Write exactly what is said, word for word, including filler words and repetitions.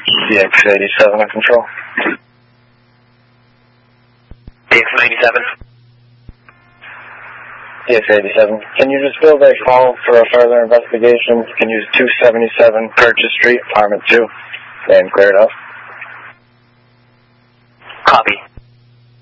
D X eighty-seven in control. D X ninety-seven. D X eighty-seven. Can you just field a call for a further investigation? Can use two seventy-seven Purchase Street, apartment two, and clear it up? Copy.